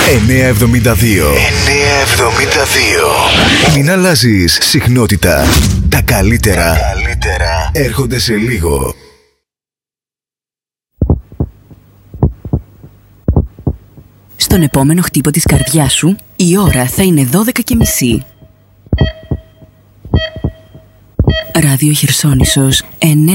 972. Μην αλλάζεις συχνότητα. Τα καλύτερα έρχονται σε λίγο. Στον επόμενο χτύπο της καρδιάς σου, η ώρα θα είναι 12:30. Ράδιο Χερσόνησος 9.